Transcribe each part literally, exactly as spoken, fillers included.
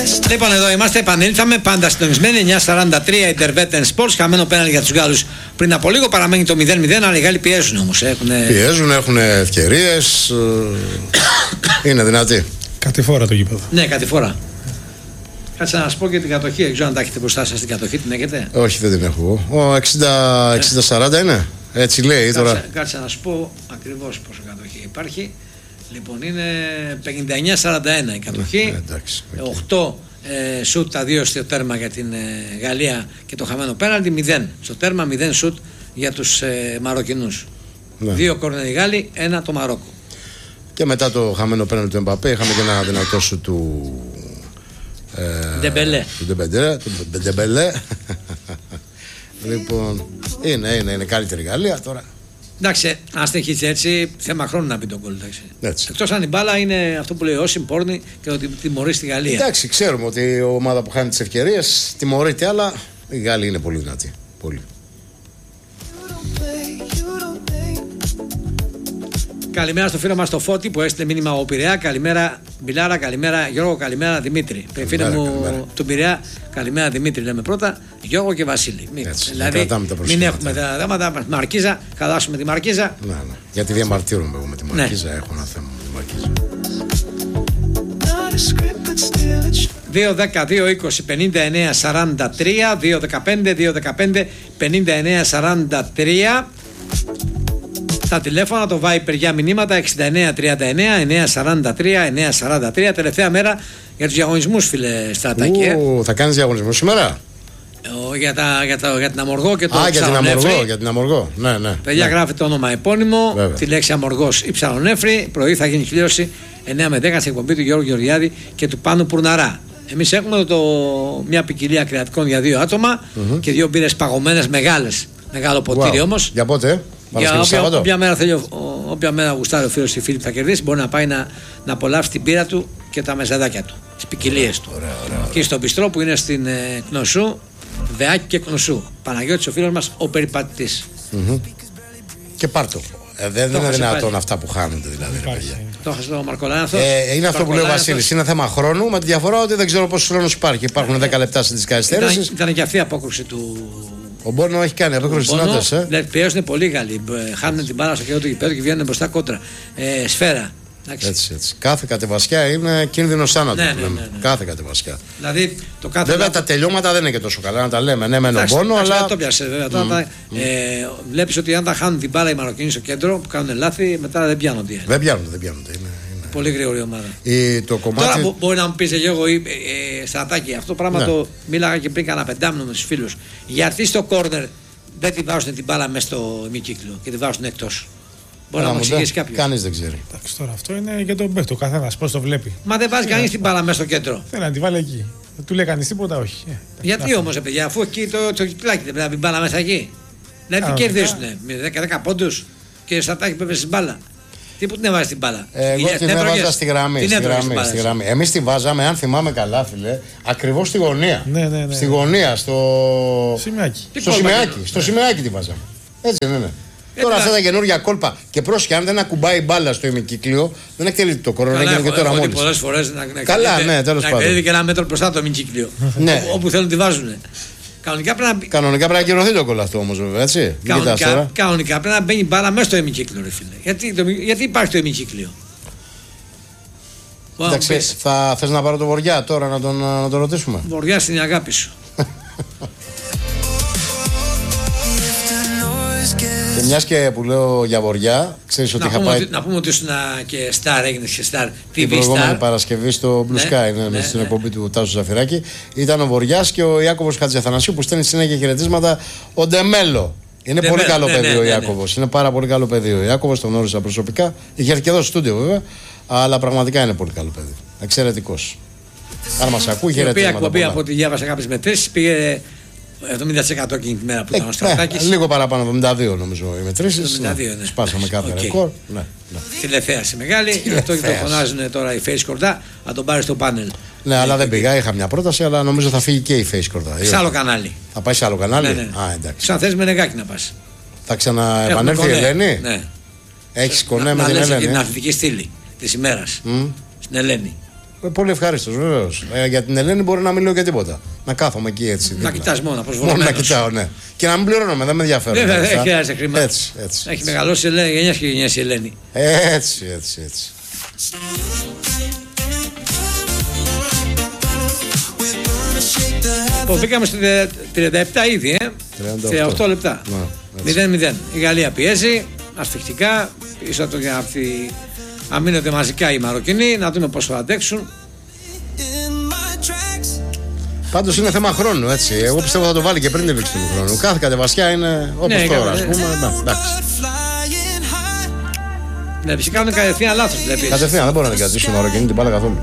Λοιπόν, εδώ είμαστε, επανήλθαμε πάντα συντονισμένοι. εννιά σαράντα τρία Intervetten Sports. Χαμένο πέναλτι για τους Γάλλους πριν από λίγο. Παραμένει το μηδέν μηδέν, αλλά οι Γάλλοι πιέζουν όμως. Έχουνε... Πιέζουν, έχουν ευκαιρίες. Είναι δυνατοί. Κατηφόρα το γήπεδο. Ναι, κατηφόρα. Κάτσε να σας πω και την κατοχή. Δεν ξέρω αν τα έχετε μπροστά σας την κατοχή, την έχετε. Όχι, δεν την έχω. Ο εξήντα σαράντα είναι. Έτσι λέει κάτσε, τώρα. Κάτσε να σου πω ακριβώς πόσο κατοχή υπάρχει. Λοιπόν, είναι πενήντα εννιά σαράντα ένα η κατοχή. Ε, εντάξει, okay. οκτώ ε, σουτ, τα δύο στο τέρμα για την ε, Γαλλία και το χαμένο πέναλτι. μηδέν στο τέρμα, μηδέν σουτ για τους ε, Μαροκινούς. Ναι. Δύο κόρνερ οι Γάλλοι, ένα το Μαρόκο. Και μετά το χαμένο πέναλτι του Εμπαπέ είχαμε και ένα δυνατό σου του ε, Ντεμπελέ. Του Ντεμπελέ. Του Ντεμπελέ. Λοιπόν, είναι, είναι, είναι καλύτερη η Γαλλία τώρα. Εντάξει, αν συνεχίσει έτσι, θέμα χρόνου να μπει τον γκολ. Εκτός αν η μπάλα είναι αυτό που λέει όσοι πόρνη και ότι τιμωρεί στη Γαλλία. Εντάξει, ξέρουμε ότι η ομάδα που χάνει τις ευκαιρίες τιμωρείται, αλλά η Γάλλοι είναι πολύ δυνατή. Πολύ. Καλημέρα στο φίλο μας το Φώτη που έστειλε μήνυμα ο Πειραιά. Καλημέρα Μπιλάρα, καλημέρα Γιώργο, καλημέρα Δημήτρη. Φίλε μου του Πειραιά, καλημέρα Δημήτρη λέμε πρώτα, Γιώργο και Βασίλη. Μην, έτσι, δηλαδή μην έχουμε τα θέματα, Μαρκίζα, χαλάσουμε τη Μαρκίζα. Ναι, ναι. Γιατί διαμαρτύρομαι εγώ με τη Μαρκίζα, ναι. Έχω ένα θέμα με τη Μαρκίζα. δύο δέκα δύο είκοσι πενήντα εννέα σαράντα τρία, δύο δεκαπέντε δύο δεκαπέντε πενήντα εννέα σαράντα τρία. Τα τηλέφωνα, το Viper για μηνύματα εξήντα εννέα τριάντα εννέα εννέα σαράντα τρία εννέα σαράντα τρία. Τελευταία μέρα για τους διαγωνισμούς, φίλε Στρατάκη. Ου, θα κάνεις διαγωνισμό σήμερα? Ο, για, τα, για, τα, για την Αμοργό και το Α, για την Αμοργό, για την Αμοργό. Ναι, ναι. Παιδιά, ναι. Γράφετε το όνομα επώνυμο, βέβαια. Τη λέξη Αμοργός ή Ψαλονέφρη. Πρωί θα γίνει κλήρωση εννέα με δέκα στην εκπομπή του Γιώργου Γεωργιάδη και του Πάνου Πουρναρά. Εμείς έχουμε το, μια ποικιλία κρεατικών για δύο άτομα mm-hmm. και δύο μπύρες παγωμένες μεγάλες. Μεγάλο ποτήρι wow. όμως. Για πότε? Για όποια, όποια, μέρα θέλει, όποια μέρα γουστάρει ο φίλος ή φίλη που θα κερδίσει, μπορεί να πάει να, να απολαύσει την πύρα του και τα μεζαδάκια του, τις ποικιλίες του. Ωραία, ωραία, ωραία. Και στον Πιστρό που είναι στην ε, Κνωσού, Βεάκη και Κνωσού. Παναγιώτης ο φίλος μας, ο περιπατητής. Mm-hmm. Και πάρτο. Ε, δεν είναι δυνατόν αυτά που χάνονται δηλαδή. Ρε, παιδιά. Το έχασε το Μαρκολάνθος. Ε, είναι αυτό που λέει ο Βασίλης. Είναι θέμα χρόνου με τη διαφορά ότι δεν ξέρω πόσο χρόνος υπάρχει. Υπάρχουν δέκα λεπτά στην καθυστέρηση. Ήταν, ήταν και αυτή η απόκριση του. Ο Μπόνο έχει κάνει απόκριση στην άντρες. Ε. Πιέζουν πολύ Γάλλοι. Χάνουν την μπάλα στο χέρι του γηπέδου και βγαίνουν μπροστά κόντρα. Ε, σφαίρα. Έτσι, έτσι. Κάθε κατεβασιά είναι κίνδυνο θάνατο. Ναι, ναι, ναι, ναι. Κάθε κατεβασιά. Δηλαδή, το κάθε βέβαια λάθος... τα τελειώματα δεν είναι και τόσο καλά να τα λέμε. Ναι, με έναν πόνο, αλλά. Δεν το πιάσε βέβαια. Mm. Mm. Ε, Βλέπει ότι αν τα χάνουν την μπάλα οι Μαροκινοί στο κέντρο που κάνουν λάθη, μετά δεν πιάνονται. Δεν πιάνονται, δεν πιάνονται. Είναι, είναι... Πολύ γρήγορη ομάδα. Η, το κομμάτι... Τώρα μπο, μπορεί να μου πει εγώ, ε, ε, Στρατάκη, αυτό το πράγμα ναι. Το μίλαγα και πριν κανένα πεντάμινο με του φίλου. Γιατί στο κόρνερ δεν τη βάζουν την μπάλα μέσα στο ημικύκλιο και τη βάζουν εκτός? Μπορεί να μου εξηγήσει κάποιο. Κανείς δεν ξέρει. Εντάξει, τώρα αυτό είναι για τον παίχτη. Ο καθένας πώς το βλέπει. Μα δεν βάζει κανείς την μπάλα μέσα στο κέντρο. Θέλει να τη βάλει εκεί. Δεν του λέει κανείς τίποτα, όχι. Ε, γιατί όμως, παιδιά, αφού εκεί το, το κυκλάκι δεν πρέπει να μπει μπάλα μέσα εκεί. Δηλαδή τι κερδίσουν με δέκα πόντους και Στρατάκη πρέπει στην μπάλα. Τι που την έβαζε την μπάλα? Εγώ την έβαζα στη γραμμή. Στη γραμμή, στη γραμμή. Εμείς την βάζαμε, αν θυμάμαι καλά, φίλε, ακριβώς στη γωνία. Ναι, ναι, ναι. Στη γωνία, στο. Σημαίακι. Στο σημαίακι. Στο σημαίακι τη βάζαμε. Έτσι δεν είναι? Ε, τώρα αυτά τα καινούργια κόλπα. Και πρόσεχε, αν δεν ακουμπάει μπάλα στο ημικύκλιο, δεν εκτελείται το κορώνα. Έγινε και τώρα μόλις. Πολλές φορές να, να καλά, ναι, τέλος πάντων. Να εκτελείται και ένα μέτρο μπροστά το ημικύκλιο. Ναι. Όπου θέλουν τη βάζουν. Κανονικά πρέπει να, κανονικά πρέπει να ακυρωθεί το κόλλο αυτό όμως, βέβαια, έτσι. Κανονικά, κανονικά πρέπει να μπαίνει μπάλα μέσα στο ημικύκλιο, ρε φίλε. Γιατί, το, γιατί υπάρχει το ημικύκλιο? Εντάξει, θα θες να πάρω το Βοριά τώρα να τον, να τον ρωτήσουμε? Βοριά είναι η αγάπη σου. Και μιας και που λέω για Βοριά, ξέρεις ότι να είχα πάει. Ότι, να πούμε ότι ήσουν και Star, έγινε και Star. Την προηγούμενη Παρασκευή στο Blue ναι, Sky, ναι, ναι, στην ναι. εκπομπή του Τάσου Ζαφυράκη. Ήταν ο Βοριάς και ο Ιάκωβος Χατζηθανασίου που στέλνει συνέχεια χαιρετίσματα. Ο Ντεμέλο. Είναι ναι, πολύ ναι, καλό ναι, παιδί ναι, ο ναι, Ιάκωβος. ναι. Είναι πάρα πολύ καλό παιδί ο Ιάκωβος, τον γνώρισα προσωπικά. Είχε έρθει και εδώ στο στούντιο βέβαια. Αλλά πραγματικά είναι πολύ καλό παιδί. Εξαιρετικός. Αν μας ακούει, χαιρετίσματα. Η οποία εκπομπή από ό,τι διάβασα κάποιες μετρήσεις πήγε εβδομήντα τοις εκατό εκείνη τη μέρα που ήταν ο Στρατάκης. Ε, λίγο παραπάνω, εβδομήντα δύο νομίζω οι μετρήσεις. εβδομήντα δύο, ναι. Σπάσαμε κάθε okay. ρεκόρ. Ναι, ναι. Τηλεθέαση μεγάλη. Αυτό και το φωνάζουν τώρα οι Face Κορδά. Να τον πάρει στο πάνελ. Ναι, ναι, αλλά δεν πήγα. Είχα μια πρόταση, αλλά νομίζω θα φύγει και η Face Κορδά. Σε άλλο κανάλι. Θα πάει σε άλλο κανάλι. Ναι, ναι. Α, εντάξει. Σαν θες με νεγάκι να πας. Θα ξαναεπανέλθει η Ελένη. Ναι. Έχει κονέ να, με να την Ελένη. Και την αθλητική στήλη τη ημέρα. Mm. Στην Ελένη. Πολύ ευχαριστώ, βεβαίως. Ε, για την Ελένη μπορεί να μην λέω και τίποτα. Να κάθομαι εκεί έτσι. Να κοιτάς μόνο, προσβολμένος. Μόνο να κοιτάω, ναι. Και να μην πληρώνομαι, δεν με ενδιαφέρει. Βέβαια, δεν χρειάζεται χρήμα. Έτσι, έτσι. Έχει μεγαλώσει γενιάς και γενιάς η Ελένη. Έτσι, έτσι, έτσι. Το μπήκαμε στο τριάντα επτά ήδη, ε. τριάντα οκτώ λεπτά. μηδέν μηδέν. Η Γαλλία πιέζει ασφιχτικά. Πίσω από το για αυτή. Αμήνονται μαζικά οι Μαροκινοί. Να δούμε πώς θα αντέξουν. Πάντως είναι θέμα χρόνου, έτσι. Εγώ πιστεύω θα το βάλει και πριν τη λήξη του χρόνου. Κάθε κατεβασιά είναι όπως ναι, τώρα, ας πούμε. Εντάξει. Ναι, φυσικά είναι κατευθείαν λάθος. Κατευθείαν, δεν μπορεί να την κρατήσει η Μαροκινή την μπάλα καθόλου.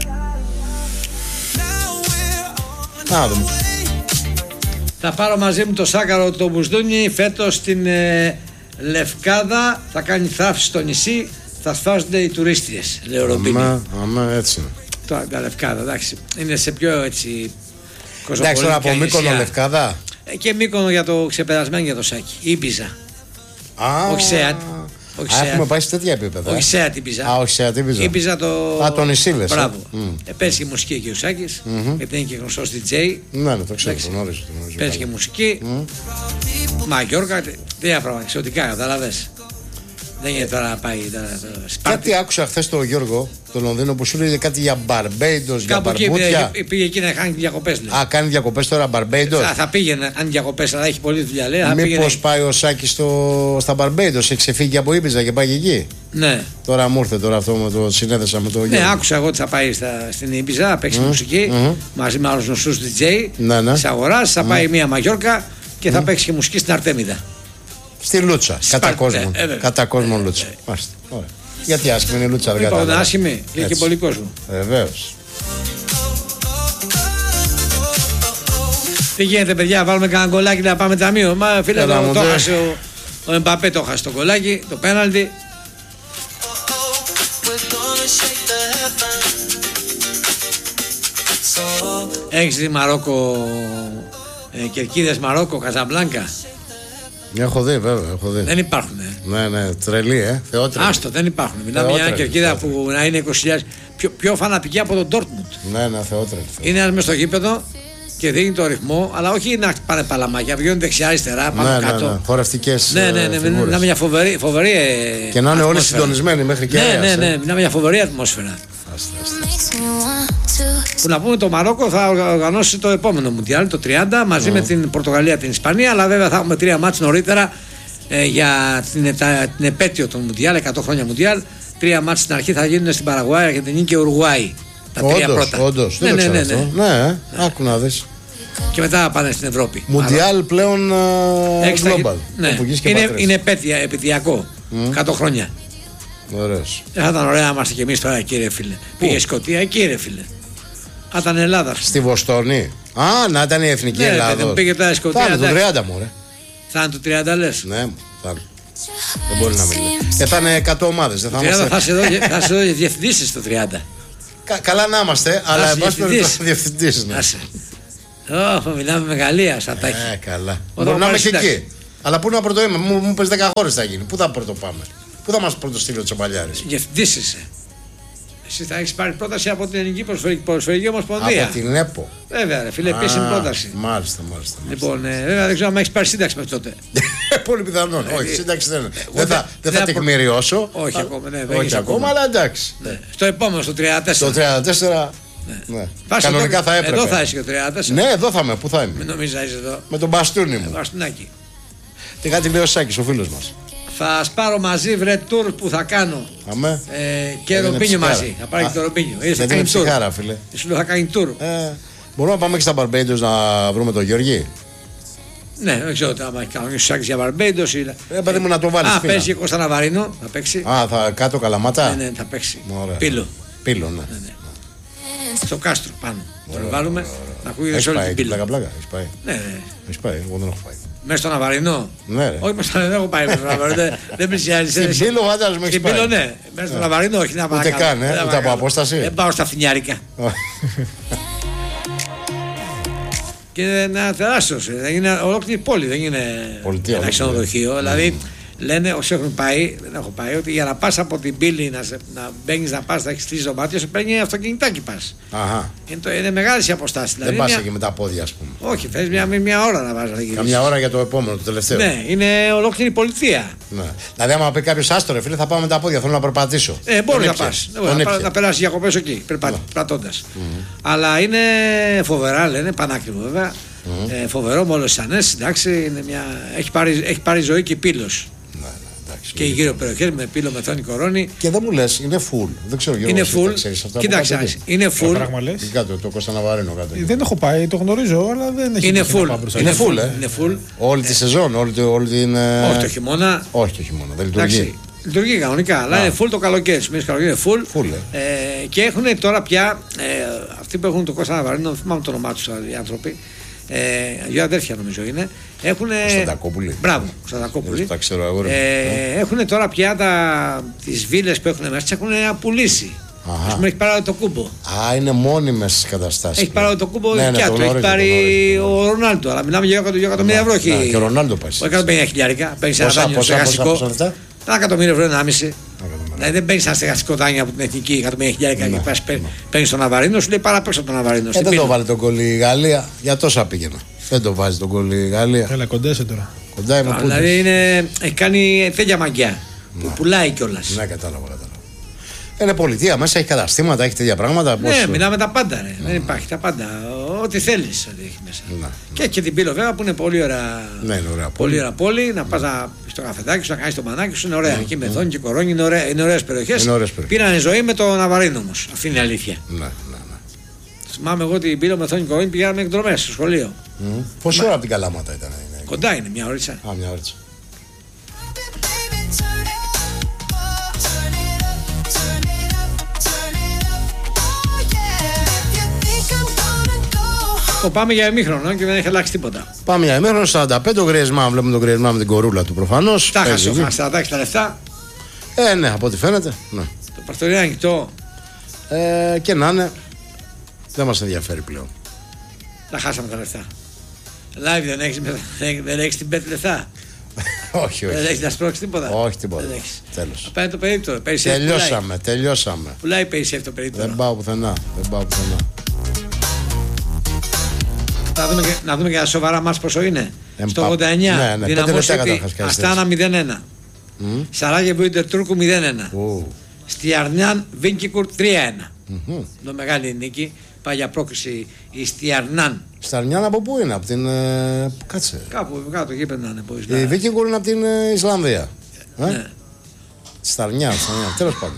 Να δούμε. Θα πάρω μαζί μου το Σάκαρο το Μπουσδούνι φέτος στην ε, Λευκάδα. Θα κάνει θαύση στο νησί. Θα σφάζονται οι τουρίστριες, λέει ο Ρομπίνι. Αμά, έτσι είναι. Τώρα τα Λευκάδα, εντάξει. Είναι σε πιο έτσι. Εντάξει, τώρα από Μύκονο Λευκάδα. Ε, και Μύκονο για το ξεπερασμένο για το Σάκη. Ήπιζα. Α, όχι Σέατ. Όχι Α, έχουμε πάει σε τέτοια επίπεδα. Όχι Σέατ ήπιζα. Α, όχι Σέατ ήπιζα. Ήπιζα το. Α, το νησί λες. Μπράβο. Mm. Ε, παίζει και μουσική εκεί ο Σάκης. Mm-hmm. Γιατί είναι και γνωστός ντι τζέι. Ναι, ναι, το ξέρω. Τον γνωρίζω. Παίζει και μουσική. Mm. Μαγιόρκα. Τρία πράγματα εξωτικά, καταλαβες. Δεν είναι τώρα να πάει. Κάτι άκουσα χθες το Γιώργο, το Λονδίνο, που σου λέει κάτι για Μπαρμπέιντος, για Μπαρμπούτια. Πήγε, πήγε εκεί να κάνει διακοπές. Λέει. Α, κάνει διακοπές τώρα Μπαρμπέιντος. Θα, θα πήγαινε, αν διακοπές, αλλά έχει πολλή δουλειά. Λέει, μήπως πήγαινε... πάει ο Σάκης στο, στα Μπαρμπέιντος, έχει ξεφύγει από Ήπιζα και πάει και εκεί. Ναι. Τώρα μου ήρθε τώρα αυτό, με το συνέδεσα με το Γιώργο. Ναι, άκουσα εγώ ότι θα πάει στα, στην Ήπιζα, να παίξει mm, μουσική mm. μαζί με άλλους γνωστούς ντι τζέι. Ναι, ναι. Τη αγορά, θα mm. πάει μία Μαγιόρκα και θα mm. παίξει και μουσική στην Αρτέμιδα. Στη Λούτσα, κατά κόσμο. Ε, ε, κατά κόσμο ε, Λούτσα. Ε, ε. Ωραία. Γιατί άσχημη είναι η Λούτσα, δεν κατάλαβα. Είναι άσχημη, λέει και πολύ κόσμο. Βεβαίως. Τι γίνεται, παιδιά, βάλουμε κανένα γκολάκι να πάμε ταμείο. Μα φίλε, Έλα, το, το χάσε ο, ο Εμπαπέ, το χάσε το γκολάκι, το πέναλτι. Έχεις δει Μαρόκο, ε, Κερκίδες Μαρόκο, Καζαμπλάνκα? Έχω δει, βέβαια, έχω δει. Δεν υπάρχουν. Ε. Ναι, ναι, τρελή, ε. Θεότρελη. Άστο, δεν υπάρχουν. Μιλάμε για μια κερκίδα που να είναι είκοσι χιλιάδες. Πιο, πιο φανατική από τον Ντόρτμουντ. Ναι, ναι, θεότρελη. Είναι ένα μες στο γήπεδο και δίνει το ρυθμό, αλλά όχι να πάνε παλαμάκια, βγαίνουν δεξιά-αριστερά, πάνω ναι, κάτω. Ναι, ναι. Χορευτικές. Ναι, ναι, ναι. Μιλάμε για μια φοβερή. φοβερή και να είναι όλοι συντονισμένοι μέχρι και ναι, ναι, ναι. Μιλάμε για φοβερή ατμόσφαιρα. Άστε, άστε. Που να πούμε, το Μαρόκο θα οργανώσει το επόμενο Μουντιάλ, το τριάντα, μαζί mm. με την Πορτογαλία, την Ισπανία, αλλά βέβαια θα έχουμε τρία μάτς νωρίτερα ε, για την, τα, την επέτειο των Μουντιάλ, εκατό χρόνια Μουντιάλ. Τρία μάτς στην αρχή θα γίνουν στην Παραγουάη, Αργεντινή και Ουρουάη. Τα όντως, τρία πρώτα. Όντως, ναι, δεν ναι, το ναι, ναι, ναι. ναι, ναι. Άκου να δεις. Και μετά πάνε στην Ευρώπη. Μουντιάλ Άρα. πλέον uh, global. Ναι. Είναι, είναι επέτεια, επαιτειακό. Mm. εκατό χρόνια. Ωραίος. Δεν θα ήταν ωραία να είμαστε κι εμείς τώρα, κύριε φίλε. Πήγε Σκωτία, κύριε φίλε. Θα ήταν Ελλάδα. Στη Βοστόνη. Α, να ήταν η εθνική ναι, Ελλάδα. Δεν πήγε τώρα Σκωτία. Θα είναι το τριάντα μου, ρε. Θα είναι το τριάντα, λες. Ναι, θα είναι. Δεν μπορεί να μην είναι. Ε, θα είναι εκατό ομάδες. Δεν θα είμαστε... θα σε δω, θα σε δω διευθυντής στο τριάντα. Κα, καλά να είμαστε, αλλά εν πάση περιπτώσει διευθυντής. Ω, μιλάμε με Γαλλία, σαν τα έχει. Ε, καλά. Μπορεί να είμαι και εκεί. Αλλά πού να πρωτοείμαι, μου, μου πες δέκα χώρες θα γίνει. Πού θα πρωτοπάμε. Πού θα μας πρωτοστείλει ο Τσαμπαλιάρης. Διευθυντής είσαι. Εσύ θα έχεις πάρει πρόταση από την Ελληνική Ποδοσφαιρική Ομοσπονδία. Από την ΕΠΟ. Βέβαια, ρε φίλε, επίσημη πρόταση. Μάλιστα, μάλιστα. Λοιπόν, ε, βέβαια δεν ξέρω αν έχεις πάρει σύνταξη μέχρι τότε. Πολύ πιθανόν. Ε, όχι, σύνταξη δεν είναι. Δεν θα, δεν θα τεκμηριώσω. Όχι ακόμα, ναι, δεν όχι ακόμα, αλλά εντάξει. Ναι. Στο επόμενο, στο τριάντα τέσσερα. Στο τριάντα τέσσερα. Ναι. Ναι. Κανονικά εδώ, θα έπρεπε. Εδώ θα είσαι και το τριάντα τέσσερα. Ναι, εδώ θα είμαι. Πού θα είμαι. Μην νομίζεις να είσαι εδώ. Με τον μπαστούνι μου. Μπαστούνάκι. Τι κάτι λέει ο Σάκης, ο φίλος μας. Θα σπάρω μαζί βρε τουρ που θα κάνω. Αμέ. Ε, και Ρομπίνιο μαζί. Θα πάρει και το Ρομπίνιο. Δεν είναι ψυχάρα, φίλε. Σου λέω θα κάνει τουρ. Ε, μπορούμε να πάμε και στα Μπαρμπέιντος να βρούμε τον Γιώργη. Ναι, δεν ξέρω αν έχει κάνει ο Σάκης για Μπαρμπέιντος. Ε, παιδί μου να το βάλεις. Α, παίζει και Κώστα Ναβαρίνο. Θα παίξει. Α, θα κάτω Καλαμάτα. Ναι, ναι, θα παίξει. Ωραία. Πύλο. Πύλο, ναι. ναι, ναι. Στο κάστρο πάνω. Τον βάλουμε να ακούγεται σε όλη την πύλη. Πλάκα, πλάκα. Έχεις πάει. Ναι, ναι. Έχεις πάει, εγώ δεν έχω πάει. Μέσα στο Ναβαρινό. Ναι, ρε. Όχι, μέσα στο Ναβαρινό, δεν έχω πάει μέσα στο Ναβαρινό. Δεν πλησιάζει. Στην Πύλο, φαντάζομαι έχεις πάει. Στην Πύλο, ναι. Μέσα στο Ναβαρινό, όχι να πάω. Ούτε καν, ούτε από απόσταση. Δεν πάω στα φθινιάρικα. Και είναι ένα τεράστιο. Είναι ολόκληρη πόλη, δεν είναι ένα ξενοδοχείο. Δηλαδή Λένε όσοι έχουν πάει, δεν έχω πάει, ότι για να πας από την πύλη να, να μπαίνεις να πας, να έχεις τρεις δωμάτια, σου παίρνει αυτοκινητάκι πας. Είναι, το, είναι μεγάλες οι αποστάσεις. Δεν πας μια... και με τα πόδια, ας πούμε. Όχι, θες μια, μια ώρα να πας να γυρίσεις. Καμιά ώρα για το επόμενο, το τελευταίο. Ναι, είναι ολόκληρη πολιτεία. Ναι. Δηλαδή, άμα πει κάποιος άστορε, φίλε, θα πάω με τα πόδια, θέλω να περπατήσω. Ε, μπορεί να πας. Να, να περάσεις διακοπές εκεί, περπατώντας. Mm-hmm. Αλλά είναι φοβερά, λένε, πανάκριβο βέβαια. Mm-hmm. Ε, φοβερό με όλες τις ανέσεις, εντάξει, είναι μια... έχει, πάρει, έχει πάρει ζωή και πύλος. Ναι, ναι, εντάξει, και οι γύρω περιοχές με πύλο, μεθόνη, κορώνη. Και δεν μου λες, είναι full. Δεν ξέρω, Γιώργο, είναι full. Κοίταξε, είναι full. Κάτω, το Κώστα Ναβαρίνο κάτω. Δεν έχω πάει, το γνωρίζω, αλλά δεν έχει. Είναι full. Είναι full, ε. Είναι full. Όλη τη σεζόν, όλη την. Όχι το χειμώνα. Όχι το χειμώνα, δεν λειτουργεί. Λειτουργεί κανονικά, αλλά είναι full το καλοκαίρι. Σημαίνει καλοκαίρι είναι full. full ε. Ε, και έχουν τώρα πια ε, αυτοί που έχουν το Κώστα Ναβαρίνο, δεν θυμάμαι το όνομά του οι άνθρωποι. Ε, δύο αδέρφια νομίζω είναι. Έχουνε... Κωνσταντακόπουλοι. Μπράβο, Κωνσταντακόπουλοι. Ε, ε, έχουν τώρα πια τα... τις βίλες που έχουν μέσα, τις έχουν πουλήσει. Ας πούμε έχει πάρει το κούμπο. Α, είναι μόνιμες τις καταστάσεις. Έχει πάρει το κούμπο ναι, ναι, το έχει πάρει ο Ρονάλντο. Αλλά μιλάμε για δύο εκατομμύρια ευρώ. Ναι, και ο Ρονάλντο πάει. Όχι εκατόν πενήντα χιλιάρικα. Παίρνει ένα δάνειο στεγαστικό. Ένα εκατομμύριο ευρώ είναι άμεση. Δηλαδή δεν παίρνει ένα στεγαστικό δάνειο από την εθνική εκατόν πενήντα χιλιάρικα και παίρνει τον Ναβαρίνο, σου λέει παραπέξω από τον Ναβαρίνο. Ε, δεν το βάλει τον κολλή η Γαλλία, για τόσα πήγαινα. Δεν το βάζει τον κολλή η Γαλλία. Έλα κοντέσαι τώρα. Κοντά είμαι. Δηλαδή είναι, έχει κάνει τέτοια μαγιά. Που πουλάει κιόλας. Ναι, κατάλαβα, κατάλαβα. Είναι πολιτεία μέσα, έχει καταστήματα, έχει τέτοια πράγματα. Ναι, πώς... μιλάμε τα πάντα. Ρε. Mm. Δεν υπάρχει τα πάντα. Ό,τι θέλεις έχει μέσα. Mm. Και, και την Πύλο βέβαια που είναι πολύ ωραία, ναι, είναι ωραία πολύ ωραία πόλη. Να πας mm. στο καφεδάκι σου, να κάνεις το μανάκι σου. Είναι ωραία. Mm. Εκεί μεθόνη και κορώνη είναι, ωραία, είναι ωραίες περιοχές. Πήρανε ζωή με το Ναβαρίνο όμως. Αυτή είναι η αλήθεια. Ναι, ναι, ναι. Θυμάμαι εγώ την Πύλο μεθόνη και κορώνη πηγαίναμε εκδρομές στο σχολείο. Mm. Πόση Μα... ώρα από την Καλαμάτα ήταν? Είναι... Κοντά είναι, μια ώριτσα. Α, μια ώριτσα. Το πάμε για ημίχρονο και δεν έχει αλλάξει τίποτα. Πάμε για ημίχρονο, σαράντα πέντε ο Γκριεζμάν. Βλέπουμε τον Γκριεζμάν με την κορούλα του προφανώς. Τα χασε ο Χαστρατάκης τα λεφτά. Ε, ναι, από ό,τι φαίνεται. Ναι. Το παρτορείο είναι ανοιχτό. Ε, και να είναι. Δεν μας ενδιαφέρει πλέον. Τα χάσαμε τα λεφτά. Live δεν έχεις, δεν έχεις την πέντε λεφτά. Όχι, όχι. Δεν έχεις να σπρώξεις τίποτα. Όχι τίποτα. Τέλος. Πάει το περίπτωρο. Τελειώσαμε, τελειώσαμε. Πουλάει πέισι το περίπτωρο. Δεν πάω πουθενά. Δεν πάω πουθενά. Να δούμε, και, να δούμε και τα σοβαρά μας πόσο είναι. Εμπα... Στο ογδόντα εννιά ναι, ναι, Δυναμό Σίτι, Αστάνα μηδέν ένα. Mm. Σαράγεβο Ιντερ Τούρκου μηδέν ένα. Mm. Στιαρνιάν Βίνκικουρ τρία ένα. Mm-hmm. Το μεγάλη νίκη. Πάει για πρόκριση η Στιαρνάν. Στιαρνιάν από πού είναι? Από την. Ε... Κάτσε. Κάπου κάτω εκεί πρέπει να είναι. Η Βίνκικουρ είναι από την ε, Ισλανδία. Ε? Ναι. Σταρνιάν, Σταρνιάν. Τέλος πάντων.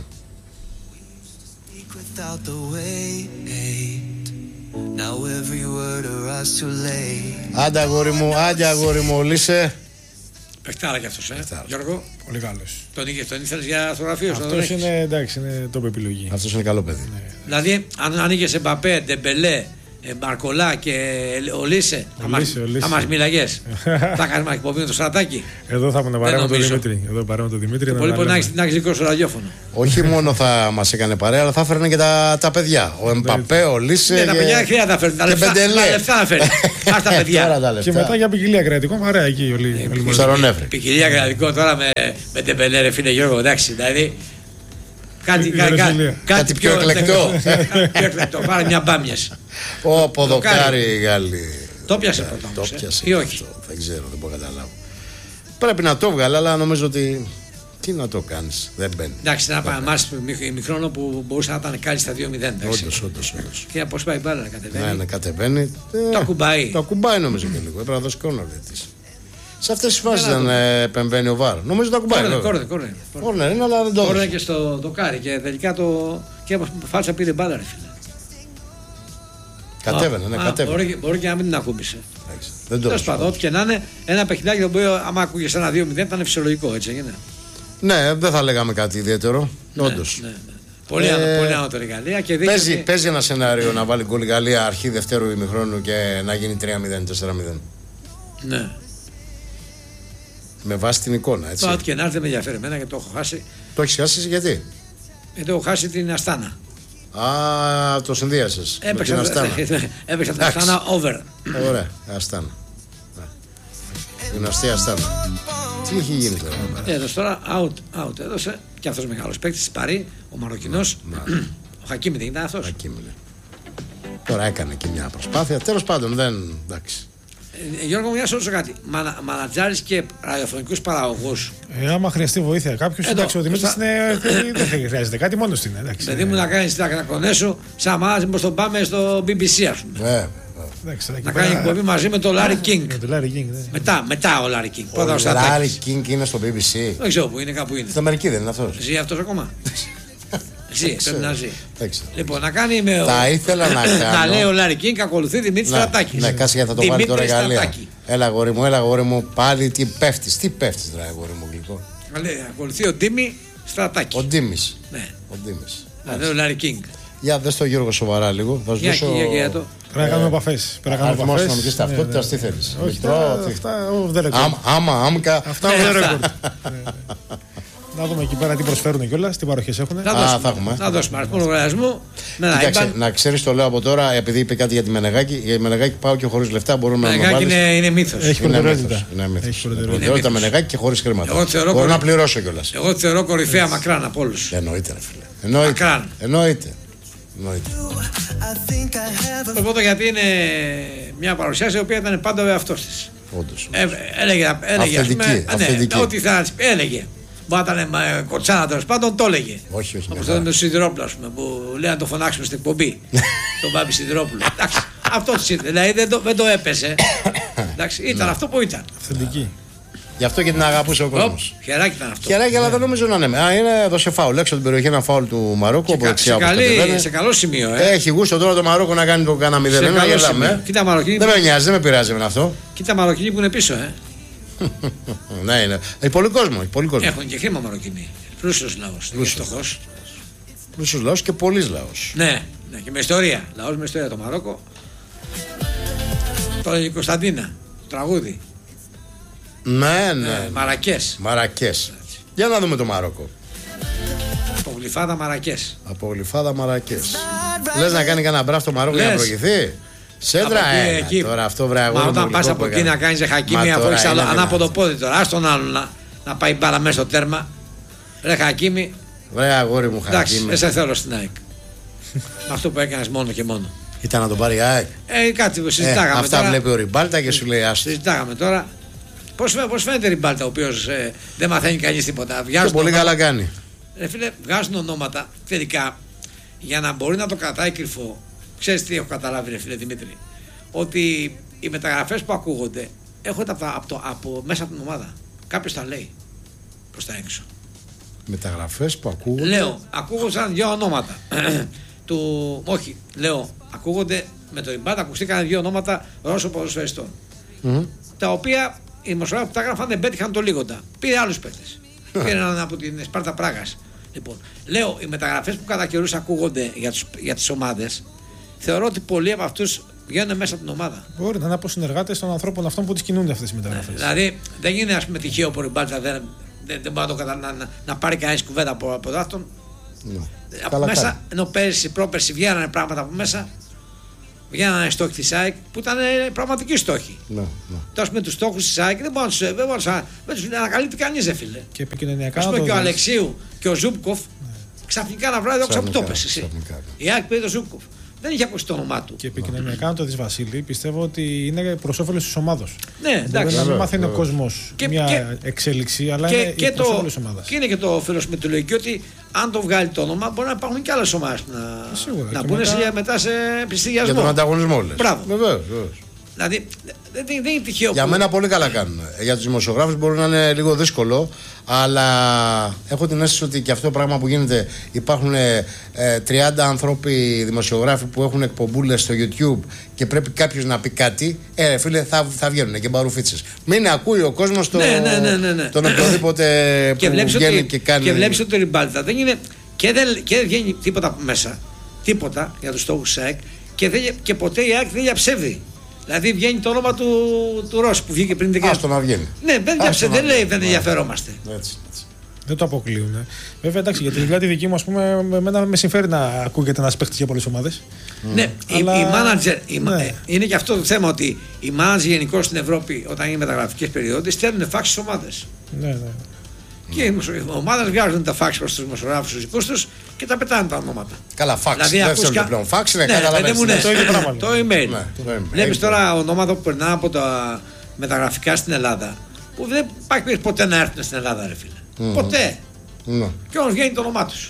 Άντε αγόρι μου, άντε αγόρι μου, λύσε. Παιχτάρα κι αυτός, ε, Γιώργο. Πολύ καλός. Τον, είχε, τον ήθελες για αυτογραφείο. Αυτός είναι, εντάξει, είναι top επιλογή. Αυτός είναι καλό παιδί. Ναι. Δηλαδή, αν ανοίγες Εμπαπέ, Ντεμπελέ, Μπαρκολά και ο Λίσε, θα μας μίλαγες. Θα κάνεις εκπομπή με το Στρατάκι. Εδώ θα μου παρέα με τον Δημήτρη. Εδώ παρέα με τον Δημήτρη. Πολύ μπορεί να έχεις δικό σου ραδιόφωνο. Όχι μόνο θα μας έκανε παρέα, αλλά θα έφερνε και τα, τα παιδιά. Ο Εμπαπέ, ο Λίσε. Ναι, τα παιδιά δεν χρειάζεται να φέρνει. Τα λεφτά να φέρνει. Ας τα παιδιά. Και μετά για ποικιλία κρατικών, παρέα εκεί όλοι. Ποικιλία κρατικών τώρα με Ντεμπελέ, ρε φίλε Γιώργο, εντάξει. Δηλαδή. Κάτι, κάτι, κάτι, κάτι πιο εκλεκτό. Πιο εκλεκτό. Πάρε μια μπάμιας. Ω, ποδοκάρι οι Γάλλοι. Το πιάσε πρώτα όμως, ε, ή όχι? Δεν ξέρω, δεν μπορώ να καταλάβω. Πρέπει να το βγάλει, αλλά νομίζω ότι. Τι να το κάνεις, δεν μπαίνει. Εντάξει, να πάμε εμάς ημιχρόνο που μπορούσε να ήταν κάτι στα δύο μηδέν. Όντως, όντως, όντως. Και πώς πάει η μπάλα να κατεβαίνει. Ναι, να κατεβαίνει. Το ακουμπάει. Το ακουμπάει νομίζω και λίγο. Έπρεπε να δώσει κόρνερ. Σε αυτές τις φάσεις δεν επεμβαίνει ο Βάρ. Νομίζω το ακουμπάει. Κόρνερ, κόρνερ. Κόρνερ είναι, αλλά δεν το. Κόρνερ και στο δοκάρι και τελικά το. Και φάλτσα πήρε μπάλα, ρε φίλε. Κατέβαινε, ναι, κατέβαινε. Μπορεί, μπορεί και να μην την ακούμπησε. Δεν το ξέρω. Ό,τι και να είναι, ένα παιχνιδάκι το οποίο άμα ακούγες ένα δύο μηδέν ήταν φυσιολογικό, έτσι έγινε. Ναι, δεν θα λέγαμε κάτι ιδιαίτερο. Ναι, όντως. Ναι, ναι. Πολύ, ε, πολύ ανώτερη Γαλλία. Και παίζει, ότι... παίζει ένα σενάριο να βάλει γκολ η Γαλλία αρχή δευτέρου ημιχρόνου και να γίνει τρία μηδέν, τέσσερα μηδέν. Ναι. Με βάση την εικόνα, έτσι. Ό,τι και να έρθει δεν με ενδιαφέρει εμένα γιατί το έχω χάσει. Το έχεις χάσει γιατί? Γιατί έχω χάσει την Αστάνα. Α, το συνδύασες. Έπαιξα την Αστάνα. Έπαιξα την Αστάνα over. Ωραία, Αστάνα. Γνωστή Αστάνα. Τι έχει γίνει τώρα? Έδωσε τώρα out, out έδωσε και αυτός μεγάλος παίκτης Παρί, ο Μαροκινός. Ο Χακίμι δεν ήταν αυτός? Χακίμι, ναι. Τώρα έκανε και μια προσπάθεια. Τέλος πάντων, δεν. Εντάξει. Ε, Γιώργο, μου ρωτήσω κάτι. Μανα, μανατζάρεις και ραδιοφωνικούς παραγωγούς. Ε, άμα χρειαστεί βοήθεια κάποιος, εντάξει, ο Δημήτρης στα... είναι, δεν χρειάζεται κάτι, μόνος του είναι. Παιδί μου, να κάνεις τα κονέ σου, σαν μάζι πως τον πάμε στο μπι μπι σι, ας πούμε. Βέβαια. Εντάξει, να κάνει εκπομπή μαζί με τον Λάρι Κίνγκ. Ναι. Μετά, μετά ο Λάρι Κίνγκ. Ο Λάρι Κίνγκ είναι στο μπι μπι σι. Δεν ξέρω που είναι, κάπου είναι. Στην Αμερική δεν είναι αυτός? Ζει αυτός ακόμα? Ζει, πρέπει να ζει. Έξε. Λοιπόν, να κάνει με. Θα ήθελα να κάνω. Να λέει ο Λάρι Κίνγκ, ακολουθεί Δημήτρη Στρατάκη. Ναι, κάτσε γιατί θα το βάλει τώρα η Γαλλία. Έλα, αγόρι μου, έλα, αγόρι μου, πάλι τι πέφτει. Τι πέφτει, τώρα, αγόρι μου, γλυκό. Ακολουθεί ο Ντίμη Στρατάκη. Ο Ντίμη. Ναι. Ο Ντίμης. Δηλαδή ο Λάρι Κίνγκ. Για δες το Γιώργο σοβαρά λίγο. Θα σου για, δώσω. Για, για το... Πρέπει να κάνουμε επαφές. Πρέπει να κάνουμε επαφές. Νομικής ταυτότητας, τι θέλεις? Όχι, αυτά off the record. Άμα, άμκα. Αυτά off the record. Να δούμε εκεί πέρα τι προσφέρουν κιόλας, τι παροχές έχουν. Να δώσουμε αριθμό λογαριασμού. Να ξέρεις, το λέω από τώρα, επειδή είπε κάτι για τη Μενεγάκη. Για τη Μενεγάκη πάω και χωρίς λεφτά. Μπορούμε να Μενεγάκη είναι μύθος. Έχει προτεραιότητα. Είναι προτεραιότητα Μενεγάκη και χωρίς χρήματα. Μπορώ να πληρώσω κιόλας. Εγώ τη θεωρώ κορυφαία μακράν από όλους. Εννοείται, ρε φίλε. Εννοείται. Οπότε γιατί είναι μια παρουσίαση η οποία ήταν πάντα ο εαυτός της. Όντως. Ε, έλεγε, έλεγε αυθεντική, ας πούμε, ναι, ό,τι θα έλεγε. Μπορεί να ήταν κοτσάνα, τέλος πάντων, το έλεγε. Όχι, όχι. Όπως τότε με τον Σιδηρόπουλο, που λέει να το φωνάξουμε στην εκπομπή. Τον Μπάμπη Σιδηρόπουλο. Εντάξει, αυτό της ήρθε. Δηλαδή δεν το, δεν το έπεσε. Εντάξει, ήταν αυτό που ήταν. Αυθεντική. Γι' αυτό και την αγαπούσε ο κόσμος. Χεράκι ήταν αυτό. Χεράκι, αλλά δεν νομίζω να είναι. Α, είναι εδώ σε φάουλ. Έξω από την περιοχή ένα φάουλ του Μαρόκου. Σε, κα, σε, καλή, σε καλό σημείο, ε. Έχει γούστο τώρα το Μαρόκο να κάνει το κανένα μηδέν. Κοίτα Μαροκινή. Δεν με νοιάζει, δεν με πειράζει με αυτό. Κοίτα Μαροκινή που είναι πίσω, ε. Ναι, είναι. Έχει πολύ κόσμο. Πολύ κόσμο. Έχουν και χρήμα Μαροκινή. Πλούσιος λαός. Φτωχός. Πλούσιος λαός και πολλής λαός. Ναι, ναι, και με ιστορία. Λαός με ιστορία το Μαρόκο. Το έλεγε Κωνσταντίνα. Τραγούδι. Ναι, ναι. Ε, Μαρακές. Μαρακές. Για να δούμε το Μαρόκο. Απογλυφάδα Μαρακές. Απογλυφάδα Μαρακές. Λες να κάνει κανένα μπράφ το Μαρόκο για να προηγηθεί? Σέντρα, ε, εκεί, τώρα αυτό βρε αγόρι. Μα όταν πας από εκεί να κάνεις Χακίμι, αφού έχεις ανάποδο πόδι τώρα, ας τον άλλον να, να πάει μπάλα μέσα στο τέρμα. Ρε Χακίμι. Βρε αγόρι μου, Χακίμι. Εντάξει, δεν σε θέλω στην ΑΕΚ. Με αυτό που έκανες μόνο και μόνο. Ήταν να τον πάρει η ΑΕΚ. Ε, κάτι που συζητάγαμε. Ε, αυτά τώρα. Βλέπει ο Ριμπάλτα και σου λέει άστο. Συζητάγαμε τώρα. Πώς, πώς φαίνεται Ριμπάλτα, ο οποίος ε, δεν μαθαίνει κανείς τίποτα. Και πολύ καλά κάνει. Ρε φίλε, βγάζουν ονόματα τελικά για να μπορεί να το κρατάει κρυφό. Ξέρεις τι έχω καταλάβει, ρε φίλε Δημήτρη? Ότι οι μεταγραφές που ακούγονται έρχονται από, από, το, από μέσα από την ομάδα. Κάποιος τα λέει προς τα έξω. Μεταγραφές που ακούγονται. Λέω, ακούγονταν δύο ονόματα. του, όχι, λέω, ακούγονται με το Ριμπάλτα, ακουστήκαν δύο ονόματα Ρώσων ποδοσφαιριστών. Mm-hmm. Τα οποία οι δημοσιογράφοι που τα έγραφαν δεν πέτυχαν το λίγοντα. Πήρε άλλους παίκτες. Πήρε έναν από την Σπάρτα Πράγας. Λοιπόν, λέω, οι μεταγραφές που κατά καιρούς ακούγονται για, τους, για τις ομάδες, θεωρώ ότι πολλοί από αυτούς βγαίνουν μέσα από την ομάδα. Μπορεί να είναι από συνεργάτες των ανθρώπων αυτών που τις κινούνται αυτές τις μεταγραφές. Ναι, δηλαδή, δεν είναι ας πούμε τυχαίο που ο Ριμπάλτα δεν, δεν, δεν μπορεί να, το κατα... να, να, να πάρει κανένα κουβέντα από, από δάχτων. Ναι. Από καλά μέσα, κάνει. Ενώ πέρυσι, πρόπερσι βγαίνανε πράγματα από μέσα. Βγαίνανε στόχοι της ΑΕΚ που ήταν πραγματικοί στόχοι. Ναι, ναι. Τώρα με τους στόχους της ΑΕΚ δεν μπορούσε να τους ανακαλύπτει κανείς, φίλε. Και επικοινωνιακά. Ας πούμε και ο Αλεξίου και ο Ζούμπκοφ ναι. ξαφνικά ένα βράδυ έξω από το πες. Η ΑΕΚ πήρε το Ζούμπκοφ. Δεν είχε ακούσει το όνομά του. Και επικοινωνιακά το της Βασίλη πιστεύω ότι είναι προς όφελος της ομάδος. Ναι, εντάξει. Να μην μαθαίνει ο κόσμος μια και, εξέλιξη, αλλά και, είναι και προς όφελος της ομάδας. Και είναι και το φίλος με τη λογική ότι αν το βγάλει το όνομα μπορεί να υπάρχουν και άλλες ομάδες να, να μπουν μετά... μετά σε πληστηριασμό. Για τον ανταγωνισμό λες. Μπράβο. Βεβαίως. Δηλαδή δεν, δεν είναι τυχαίο. Για που... μένα πολύ καλά κάνουν. Για τους δημοσιογράφους μπορεί να είναι λίγο δύσκολο, αλλά έχω την αίσθηση ότι και αυτό το πράγμα που γίνεται, υπάρχουν ε, τριάντα άνθρωποι δημοσιογράφοι που έχουν εκπομπούλες στο YouTube και πρέπει κάποιος να πει κάτι. Ε, φίλε, θα, θα βγαίνουν και μπαρουφίτσες. Μην ακούει ο κόσμος το, ναι, ναι, ναι, ναι, ναι. τον οποιοδήποτε και που βγαίνει ότι, και κάνει. Και βλέπεις ότι το Ριμπάλτα δεν είναι. Και δεν, και δεν βγαίνει τίποτα από μέσα. Τίποτα για τους στόχους της ΑΕΚ και, και ποτέ η ΑΕΚ δεν διαψεύδει. Δηλαδή βγαίνει το όνομα του, του Ρώση που βγήκε πριν την Άστο να βγαίνει. Ναι, δεν, διαψε, δεν λέει δεν ενδιαφερόμαστε. Έτσι, έτσι. Δεν το αποκλείουν. Ε. Βέβαια, εντάξει, για τη δουλειά τη δική μου, ας πούμε, εμένα με συμφέρει να ακούγεται ένας παίκτης για πολλές ομάδες. Mm. Ναι, αλλά... οι, οι manager, οι, ναι. Είναι και αυτό το θέμα ότι οι manager γενικώς στην Ευρώπη, όταν είναι μεταγραφικές περιόδους, στέλνουν φάξ στις ομάδες. Ναι, ναι. Και οι ομάδες βγάζουν τα φάξ προς τους δημοσιογράφους τους δικούς τους και τα πετάνε τα ονόματα. Καλά, φάξ. Δηλαδή, δεν θέλουν πλέον φάξ, είναι καταλαβαίνεις. Το ίδιο πράγμα. Το email. Βλέπεις τώρα ονόματα που περνάνε από τα μεταγραφικά στην Ελλάδα, που δεν υπάρχει ποτέ να έρθουν στην Ελλάδα, ρε φίλε. Ποτέ. Και όμως βγαίνει το όνομά τους.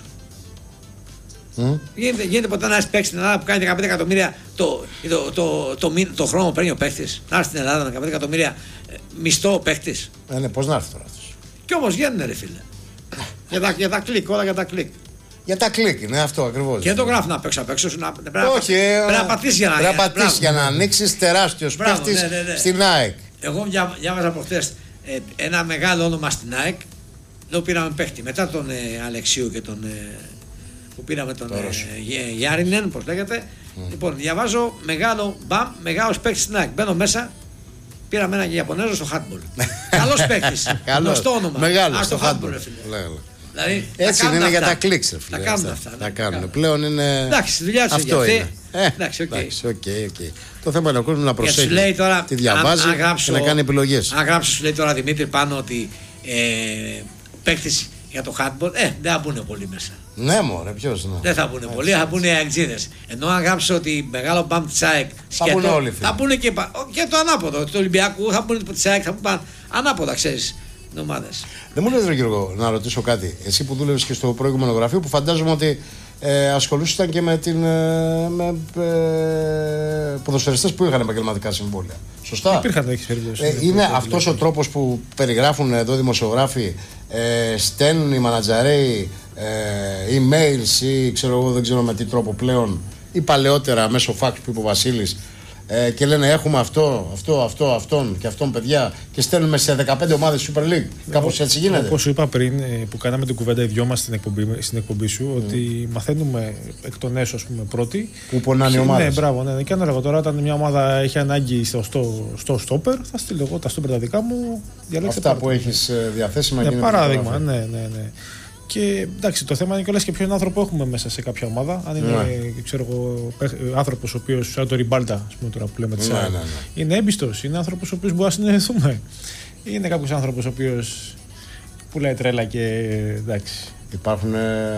Mm. Γίνεται, γίνεται ποτέ να έρθει παίκτη στην Ελλάδα που κάνει δεκαπέντε εκατομμύρια το, το, το, το, το, το χρόνο που παίρνει ο παίκτης. Να έρθει στην Ελλάδα με δεκαπέντε εκατομμύρια ε, μισθό ο παίκτης. Ε, ναι, πώς να έρθει τώρα αυτός. Κι όμως βγαίνουν, ρε φίλε. για, τα, για τα κλικ, όλα για τα κλικ. Για τα κλικ είναι αυτό ακριβώς. Και δεν το γράφει να παίξει απ' έξω. Να, πρέπει Όχι, πρέπει να πατήσει για να, πρέπει να, πατήσεις για να ανοίξεις τεράστιος παίκτης ναι, ναι, ναι. στην ΑΕΚ. Εγώ διάβαζα προχθές ε, ένα μεγάλο όνομα στην ΑΕΚ. Εδώ πήραμε παίκτη μετά τον ε, Αλεξίου και τον. Ε, που πήραμε τον ε, Γιάρινεν, πώς λέγεται. Mm. Λοιπόν, διαβάζω μεγάλο μπαμ, μεγάλος παίκτης στην ΑΕΚ. Μπαίνω μέσα, πήραμε έναν Ιαπωνέζο στο handball. Καλός παίκτης. Γνωστό όνομα. Μεγάλο στο handball, ρε φίλε. Δηλαδή, έτσι είναι αυτά. Για τα κλικς, ρε φίλε. Τα κάνουν αυτά. Τα κάνουν. Πλέον είναι. Εντάξει, δουλειά του αυτό είναι. Εντάξει, οκ. Το θέμα είναι ο κόσμος να προσέχει. Τη διαβάζει και να κάνει επιλογές. Αν γράψει, σου λέει τώρα Δημήτρη πάνω ότι παίκτης για το handball, ε, δεν θα μπουν πολύ μέσα. Ναι, μωρέ, ποιος ναι. Δεν θα μπουν πολύ, θα μπουν οι αεξίδες. Ενώ αν γράψει ότι μεγάλο μπαμ της ΑΕΚ θα μπουν όλοι. Θα μπουν και, και το ανάποδο. Του Ολυμπιακού θα μπουν της ΑΕΚ, θα μπουν ανάποδα, ξέρεις, ομάδες. Δεν μου λες, ρε Γιώργο, να ρωτήσω κάτι. Εσύ που δούλευες και στο προηγούμενο γραφείο, που φαντάζομαι ότι ε, ασχολούσαν και με, την, ε, με ε, ποδοσφαιριστές που είχαν επαγγελματικά συμβόλαια. Σωστά. Υπήρχαν τέτοιες περιπτώσεις. Ε, είναι αυτός ο τρόπος που περιγράφουν εδώ οι δημοσιογράφοι, ε, στέλνουν οι μανατζαρέοι ε, emails ή ξέρω εγώ, δεν ξέρω με τι τρόπο πλέον, ή παλαιότερα μέσω φάξ που είπε ο Βασίλης, ε, και λένε έχουμε αυτό, αυτό, αυτό, αυτόν και αυτόν παιδιά και στέλνουμε σε δεκαπέντε ομάδες Super League. Κάπως έτσι γίνεται. Όπως σου είπα πριν, που κάναμε την κουβέντα οι δυο μας στην εκπομπή, στην εκπομπή σου, mm. ότι μαθαίνουμε εκ των έσω, ας πούμε, πρώτοι. Που πονάνε οι ομάδες. Ναι, μπράβο, ναι. Και αν τώρα, όταν μια ομάδα έχει ανάγκη στο, στο, στο στόπερ, θα στείλω εγώ τα στόπερ τα δικά μου. Αυτά που έχεις διαθέσιμα. Ναι, παράδειγμα, ναι, ναι, ναι. Και εντάξει, το θέμα είναι κιόλας και ποιον άνθρωπο έχουμε μέσα σε κάποια ομάδα. Αν είναι ναι. ξέρω εγώ, άνθρωπος ο οποίος, σαν το Ριμπάλτα, ας πούμε τώρα που λέμε τη ναι, ναι, ναι. είναι έμπιστος, είναι άνθρωπος ο οποίος μπορεί να συνεννοηθούμε. Είναι κάποιος άνθρωπος ο οποίος πουλάει τρέλα και εντάξει. Υπάρχουν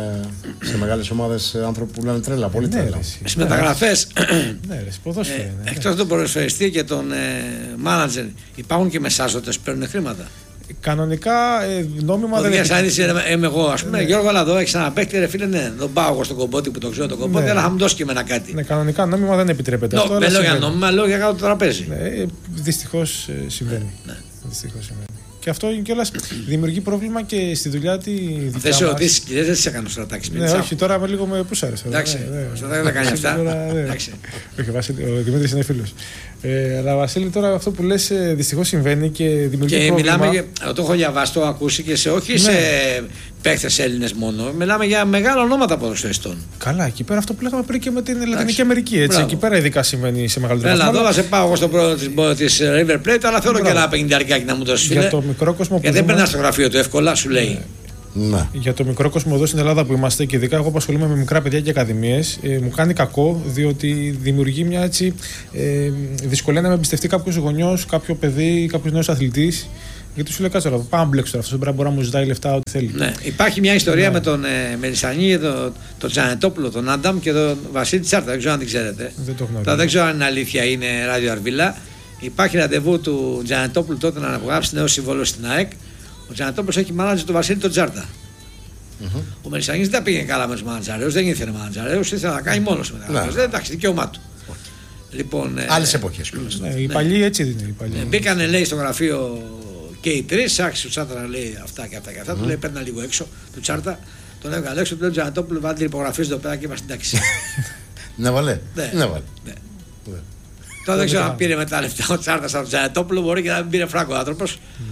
σε μεγάλες ομάδες άνθρωποι που πουλάνε τρέλα, πολύ ναι, τρέλα. Στις μεταγραφές, ναι, ρε, ποδόσφαιρα, ναι, ναι. εκτός του ποδοσφαιριστή και τον μάνατζερ, υπάρχουν και μεσάζοντες που παίρνουν χρήματα. Κανονικά ε, νόμιμα δεν είναι. Αν είμαι εγώ, ας πούμε, ναι. Γιώργο, αλλά εδώ έχει ένα παίκτη, ρε φίλε, ναι, δεν πάω εγώ στον Κομπότη που το ξέρω τον Κομπότη, ναι. αλλά θα μου δώσει και εμένα κάτι. Ναι, κανονικά νόμιμα δεν επιτρέπεται. No, αυτό, δεν λέω για νόμιμα, λέω για κάτω το τραπέζι. Ναι, δυστυχώς ε, συμβαίνει. Ναι. Δυστυχώς συμβαίνει. Και αυτό κιόλας δημιουργεί πρόβλημα και στη δουλειά τη δικιά μας. Δεν σε ρωτήσεις και δεν σε έκανε στρατάξει. Ναι, όχι, τώρα με λίγο με πού σ' άρεσε. Εντάξει, δεν θα κάνει αυτά. Όχι, ο Δημήτρης είναι φίλος. Ε, αλλά Βασίλη, τώρα αυτό που λες δυστυχώς συμβαίνει και δημιουργεί και πρόβλημα. Μιλάμε, το έχω διαβάσει, το έχω ακούσει και σε, όχι ναι. σε παίκτες Έλληνες μόνο. Μιλάμε για μεγάλα ονόματα ποδοσφαιριστών. Καλά, εκεί πέρα αυτό που λέγαμε πριν και με την Λατινική Αμερική. Έτσι, εκεί πέρα ειδικά συμβαίνει σε μεγαλύτερο βαθμό. Έλα, εδώ σε πάω εγώ στον πρόεδρο της River Plate, αλλά θέλω και ένα πενηντιάρικάκι να μου δώσει. Για το μικρό κόσμο. Γιατί δεν περνά στο γραφείο του εύκολα, σου λέει. Ναι. Για το μικρό κόσμο εδώ στην Ελλάδα που είμαστε και ειδικά εγώ που ασχολούμαι με μικρά παιδιά και ακαδημίες, ε, μου κάνει κακό διότι δημιουργεί μια έτσι ε, δυσκολία να με εμπιστευτεί κάποιος γονιός, κάποιο παιδί, κάποιος νέος αθλητής. Γιατί σου λέει κάτσε τώρα, πάμε μπλέξω τώρα. Αυτό μπορεί να μου ζητάει λεφτά, ό,τι θέλει. Ναι. Υπάρχει μια ιστορία ναι. με τον ε, Μελισσανή, τον το Τζανετόπουλο, τον Άνταμ και τον Βασίλη Τσάρτα. Δεν ξέρω αν την ξέρετε. Δεν το γνωρίζω. Τώρα δεν ξέρω αν είναι αλήθεια, είναι ράδιο Αρβίλα. Υπάρχει ραντεβού του Τζανετόπουλου τότε να αναπογράψει νέο συμβόλαιο στην ΑΕΚ. Ο Τζανετόπουλος έχει μάνατζερ τον Βασίλη τον Τσάρτα. Mm-hmm. Ο Μελισσανής δεν πήγαινε καλά με τους μάνατζαρέους, δεν ήθελε μάνατζαρέους, ήθελε να κάνει μόνος μεταγραφές. Δεν εντάξει, δικαίωμά του. Λοιπόν, άλλες εποχές. Ναι, οι παλιοί έτσι είναι. Ναι, μπήκανε λέει στο γραφείο και οι τρεις, άρχισε ο Τσάρτα να λέει αυτά και αυτά και αυτά. Mm-hmm. Του λέει παίρνει λίγο έξω του Τσάρτα, τον έβγαλε έξω, του λέει Τζανετόπουλο, βάλτε υπογραφή εδώ πέρα και είμαστε εντάξει. Ναι, βαλέ. Ναι, βαλέ. Τώρα δεν ξέρω αν πήρε μετά λεφτά ο Τσάρτα από τον Τζανετόπουλο, μπορεί και να μην πήρε φράγκο ο άνθρωπος.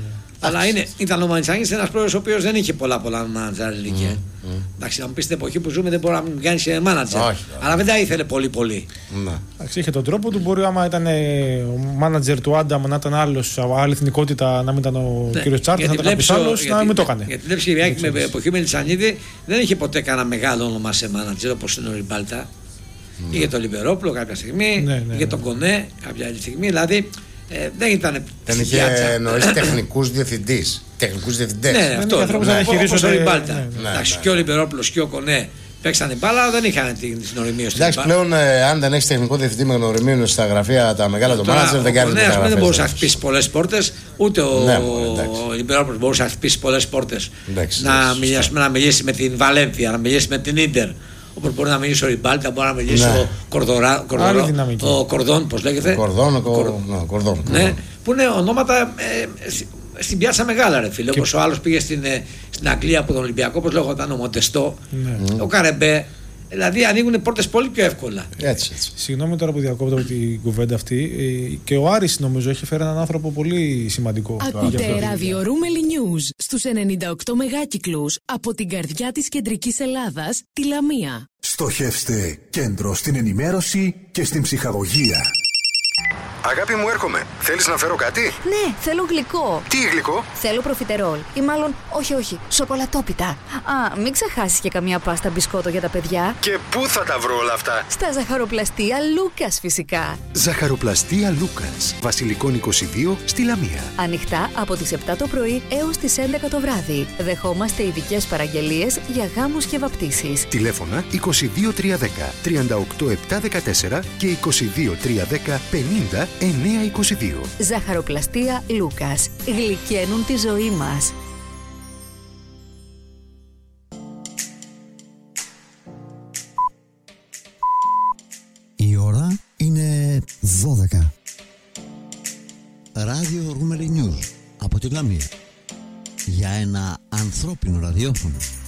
Αλλά είναι, ήταν ο Μαντσάκης ένας πρόεδρος ο οποίος δεν είχε πολλά πολλά μάνατζερ ηλικία. Mm, mm. Εντάξει, να μου πει στην εποχή που ζούμε δεν μπορεί να μην κάνει μάνατζερ. Αλλά δεν τα ήθελε πολύ πολύ. Mm. Εντάξει, είχε τον τρόπο του. Μπορεί άμα ήταν ο μάνατζερ του Άνταμ να ήταν άλλος, άλλη εθνικότητα, να μην ήταν ο ναι. κύριος Τσάρτας, να ήταν κάποιος άλλος, να μην το έκανε. Γιατί βλέπει Κυριάκη με εποχή Μελισσανίδη δεν είχε ποτέ κανένα μεγάλο όνομα σε μάνατζερ όπως είναι ο Ριμπάλτα. Mm. Είχε τον Λιμπερόπουλο κάποια στιγμή, ναι, ναι, είχε ναι. τον Κονέ κάποια άλλη στιγμή. Δηλαδή ε, δεν ήταν. Δεν είχε εννοήσει τεχνικούς διευθυντές. Τεχνικούς διευθυντές. Ναι, αυτό. Όπως ο Ριμπάλτα. Και ο Λιμπερόπουλος και ο Κονέ παίξανε μπάλα, δεν είχαν την γνωριμία στην Εντάξει, πλέον ε, αν δεν έχει τεχνικό διευθυντή με γνωριμία στα γραφεία τα μεγάλα του μάνατζερ, δεν κάνει τίποτα. Ναι, δεν μπορούσε να χτυπήσει πολλές πόρτες, ούτε ο, ναι, ο Λιμπερόπουλος μπορούσε να χτυπήσει πολλές πόρτες. Να, να μιλήσει με την Βαλένθια, να μιλήσει με την Ίντερ. Όπως μπορεί να μιλήσει ο Ριμπάλτα, μπορεί να μιλήσει ναι. ο, Κορδορά, κορδορά, ο Κορδόν, πώς λέγεται. Ο Κορδόν, ο Κορδόν. Ναι, Κορδόν. Ναι, που είναι ονόματα ε, στην πιάτσα μεγάλα, ρε φίλε. Και... Όπως ο άλλος πήγε στην, στην Αγγλία από τον Ολυμπιακό, όπως λέγονταν ο Μοντεστό, ναι. ο Καρεμπέ. Δηλαδή ανοίγουν πόρτες πολύ πιο εύκολα. Έτσι, έτσι. Συγγνώμη τώρα που διακόπτω την κουβέντα αυτή. Και ο Άρης νομίζω έχει φέρει έναν άνθρωπο πολύ σημαντικό. Ακούτε ραδιορούμελη News στους ενενήντα οκτώ μεγάκυκλους από την καρδιά της κεντρικής Ελλάδας, τη Λαμία. Στοχεύστε κέντρο στην ενημέρωση και στην ψυχαγωγία. Αγάπη μου, έρχομαι. Θέλεις να φέρω κάτι? Ναι, θέλω γλυκό. Τι γλυκό? Θέλω προφιτερόλ. Ή μάλλον, όχι, όχι, σοκολατόπιτα. Α, μην ξεχάσεις και καμία πάστα μπισκότο για τα παιδιά. Και πού θα τα βρω όλα αυτά? Στα ζαχαροπλαστεία Λούκας, φυσικά. Ζαχαροπλαστεία Λούκας, Βασιλικών είκοσι δύο, στη Λαμία. Ανοιχτά από τις επτά το πρωί έως τις έντεκα το βράδυ. Δεχόμαστε ειδικές παραγγελίες για γάμους και βαπτίσεις. Τηλέφωνα είκοσι δύο τριακόσια δέκα τριάντα οκτώ επτακόσια δεκατέσσερα και είκοσι δύο τριακόσια δέκα πενήντα εννιακόσια είκοσι δύο. Ζαχαροπλαστεία Λούκας. Γλυκαίνουν τη ζωή μας. Η ώρα είναι δώδεκα. Ράδιο Ρούμελι News από τη Λαμία. Για ένα ανθρώπινο ραδιόφωνο.